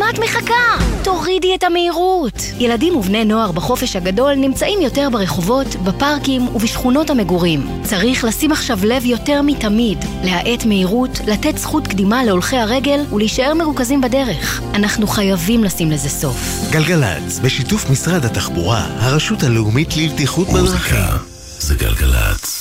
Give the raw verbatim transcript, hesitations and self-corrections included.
למה את מחכה? תורידי את המהירות. ילדים ובני נוער בחופש הגדול נמצאים יותר ברחובות, בפארקים ובשכונות המגורים. צריך לשים עכשיו לב יותר מתמיד, להאט מהירות, לתת זכות קדימה להולכי הרגל ולהישאר מרוכזים בדרך. אנחנו חייבים לשים לזה סוף. גלגלץ, בשיתוף משרד התחבורה, הרשות הלאומית לבטיחות בדרכים. זה גלגלץ.